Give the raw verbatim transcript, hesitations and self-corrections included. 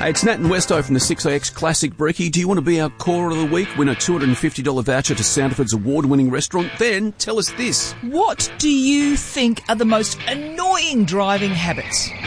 Hey, it's Nat and Westo from the six A X Classic Brekkie. Do you want to be our caller of the week? Win a two hundred fifty dollars voucher to Soundford's award-winning restaurant? Then tell us this. What do you think are the most annoying driving habits?